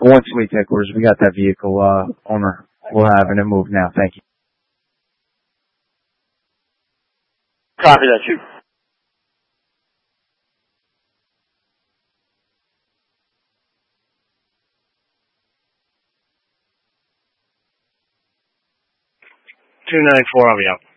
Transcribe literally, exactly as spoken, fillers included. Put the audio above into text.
One sweet headquarters. We got that vehicle, uh, owner. We'll have it moved now. Thank you. Copy that, shoot. two nine four, I'll be out.